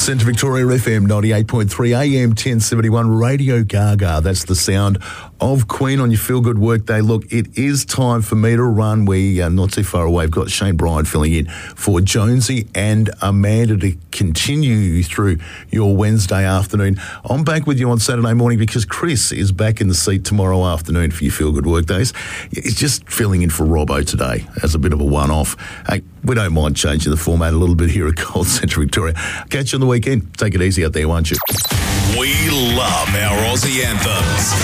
Centre Victoria FM 98.3 AM 1071 Radio Gaga. That's the sound of Queen on your feel-good workday. Look, it is time for me to run. We are not too far away. We've got Shane Bryant filling in for Jonesy and Amanda to continue through your Wednesday afternoon. I'm back with you on Saturday morning because Chris is back in the seat tomorrow afternoon for your feel-good workdays. He's just filling in for Robbo today as a bit of a one-off. Hey, we don't mind changing the format a little bit here at Gold Centre Victoria. Catch you on the weekend. Take it easy out there, won't you? We love our Aussie anthems.